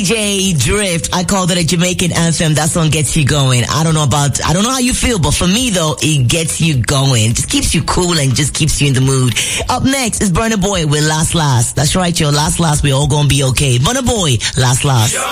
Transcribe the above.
DJ Drift. I call that a Jamaican anthem. That song gets you going. I don't know how you feel, but for me though, it gets you going. Just keeps you cool and just keeps you in the mood. Up next is Burna Boy with Last Last. That's right, yo. Last, we're all gonna be okay. Burna Boy, Last.